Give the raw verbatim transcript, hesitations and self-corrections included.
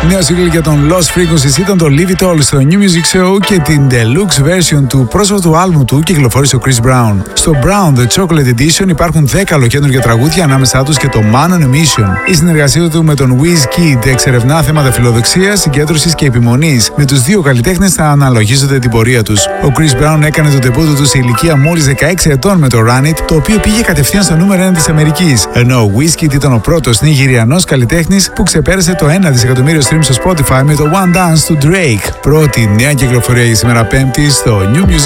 Νέο single για τον Lost Frequencies ήταν το Leave It All στο New Music Show και την deluxe version του πρόσφατου άλμου του κυκλοφόρησε ο Chris Brown. Στο Brown The Chocolate Edition υπάρχουν δέκα ολοκέντρια τραγούδια, ανάμεσά τους και το Man on a Mission. Η συνεργασία του με τον Wizkid εξερευνά θέματα φιλοδοξίας, συγκέντρωσης και επιμονής. Με τους δύο καλλιτέχνες θα αναλογίζονται την πορεία τους. Ο Chris Brown έκανε το ντεμπούτο του σε ηλικία μόλις δεκαέξι ετών με το Run It, το οποίο πήγε κατευθείαν στο νούμερο ένα της Αμερικής. Ενώ ο Wizkid ήταν ο πρώτος νιγηριανός καλλιτέχνης που ξεπέρασε το ένα δισεκατομμύριο streams στο Spotify με το One Dance του Drake. Πρώτη νέα κυκλοφορία για σήμερα Πέμπτη στο New Music